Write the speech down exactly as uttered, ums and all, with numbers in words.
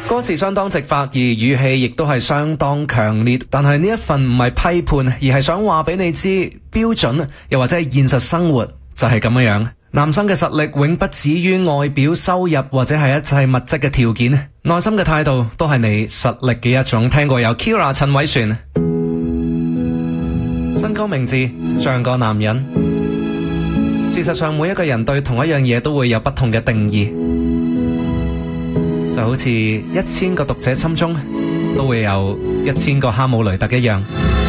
歌詞相當直白，而語氣亦都係相當強烈。但係呢一份唔係批判，而係想話俾你知，標準又或者係現實生活就係咁樣樣。男生嘅實力永不止於外表、收入或者係一切物質嘅條件，內心嘅態度都係你實力嘅一種。聽過有 Kira 陳偉璇，新歌名字像個男人。事實上，每一個人對同一樣嘢都會有不同嘅定義。就好似一千個讀者心中都會有一千個哈姆雷特一樣。